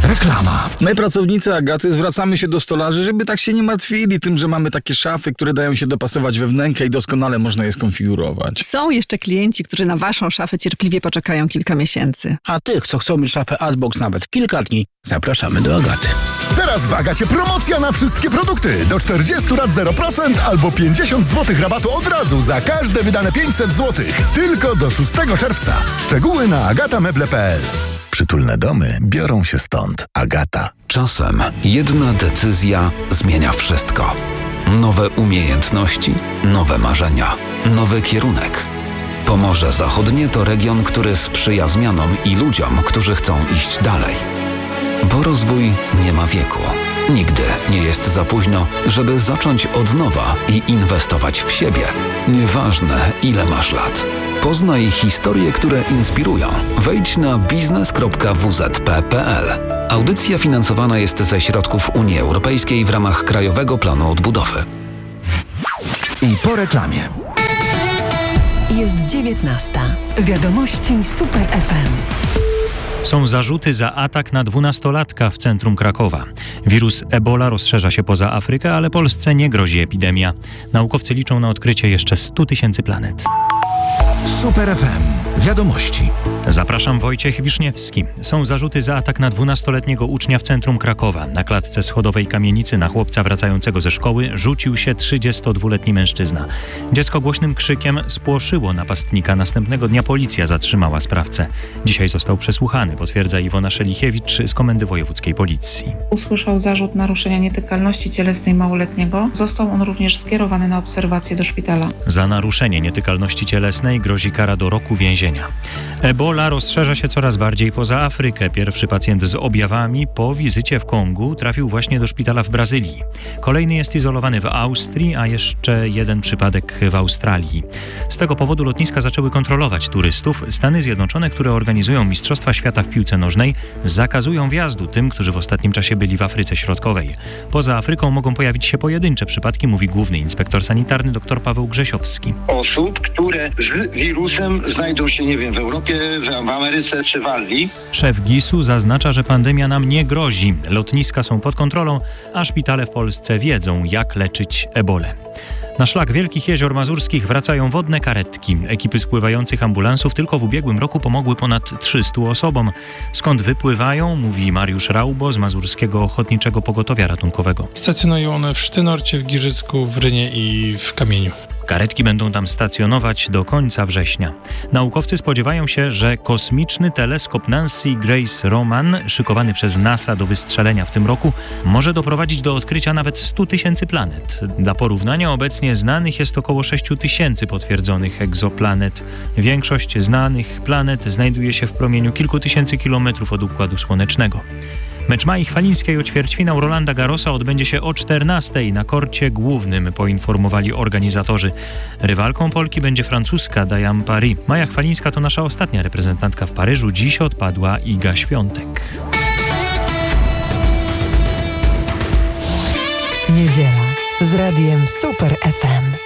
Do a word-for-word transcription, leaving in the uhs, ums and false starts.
Reklama. My, pracownicy Agaty, zwracamy się do stolarzy, żeby tak się nie martwili tym, że mamy takie szafy, które dają się dopasować we wnękę i doskonale można je skonfigurować. Są jeszcze klienci, którzy na waszą szafę cierpliwie poczekają kilka miesięcy. A tych, co chcą mieć szafę Artbox nawet kilka dni, zapraszamy do Agaty. Teraz w Agacie promocja na wszystkie produkty. Do czterdziestu lat zero procent albo pięćdziesiąt złotych rabatu od razu za każde wydane pięćset złotych. Tylko do szóstego czerwca. Szczegóły na agatamebel kropka p l. Przytulne domy biorą się stąd. Agata. Czasem jedna decyzja zmienia wszystko. Nowe umiejętności, nowe marzenia, nowy kierunek. Pomorze Zachodnie to region, który sprzyja zmianom i ludziom, którzy chcą iść dalej. Bo rozwój nie ma wieku. Nigdy nie jest za późno, żeby zacząć od nowa i inwestować w siebie. Nieważne, ile masz lat. Poznaj historie, które inspirują. Wejdź na biznes kropka w z p kropka p l. Audycja finansowana jest ze środków Unii Europejskiej w ramach Krajowego Planu Odbudowy. I po reklamie. Jest dziewiętnasta. Wiadomości Super F M. Są zarzuty za atak na dwunastolatka w centrum Krakowa. Wirus Ebola rozszerza się poza Afrykę, ale Polsce nie grozi epidemia. Naukowcy liczą na odkrycie jeszcze stu tysięcy planet. Super F M. Wiadomości. Zapraszam, Wojciech Wiszniewski. Są zarzuty za atak na dwunastoletniego ucznia w centrum Krakowa. Na klatce schodowej kamienicy na chłopca wracającego ze szkoły rzucił się trzydziestodwuletni mężczyzna. Dziecko głośnym krzykiem spłoszyło napastnika. Następnego dnia policja zatrzymała sprawcę. Dzisiaj został przesłuchany, potwierdza Iwona Szelichiewicz z Komendy Wojewódzkiej Policji. Usłyszał zarzut naruszenia nietykalności cielesnej małoletniego. Został on również skierowany na obserwację do szpitala. Za naruszenie nietykalności cielesnej grozi kara do roku więzienia. Ebola rozszerza się coraz bardziej poza Afrykę. Pierwszy pacjent z objawami po wizycie w Kongu trafił właśnie do szpitala w Brazylii. Kolejny jest izolowany w Austrii, a jeszcze jeden przypadek w Australii. Z tego powodu lotniska zaczęły kontrolować turystów. Stany Zjednoczone, które organizują Mistrzostwa Świata w piłce nożnej, zakazują wjazdu tym, którzy w ostatnim czasie byli w Afryce Środkowej. Poza Afryką mogą pojawić się pojedyncze przypadki, mówi główny inspektor sanitarny dr Paweł Grzesiowski. Osób, które z wirusem znajdą się, nie wiem, w Europie, w Ameryce czy w Azji. Szef gisu zaznacza, że pandemia nam nie grozi. Lotniska są pod kontrolą, a szpitale w Polsce wiedzą, jak leczyć ebolę. Na szlak Wielkich Jezior Mazurskich wracają wodne karetki. Ekipy spływających ambulansów tylko w ubiegłym roku pomogły ponad trzystu osobom. Skąd wypływają, mówi Mariusz Raubo z Mazurskiego Ochotniczego Pogotowia Ratunkowego. Stacjonują one w Sztynorcie, w Giżycku, w Rynie i w Kamieniu. Karetki będą tam stacjonować do końca września. Naukowcy spodziewają się, że kosmiczny teleskop Nancy Grace Roman, szykowany przez NASA do wystrzelenia w tym roku, może doprowadzić do odkrycia nawet stu tysięcy planet. Dla porównania obecnie znanych jest około sześciu tysięcy potwierdzonych egzoplanet. Większość znanych planet znajduje się w promieniu kilku tysięcy kilometrów od Układu Słonecznego. Mecz Mai Chwalińskiej o ćwierćfinał Rolanda Garrosa odbędzie się o czternastej na korcie głównym, poinformowali organizatorzy. Rywalką Polki będzie francuska Diane Paris. Maja Chwalińska to nasza ostatnia reprezentantka w Paryżu. Dziś odpadła Iga Świątek. Niedziela z radiem Super F M.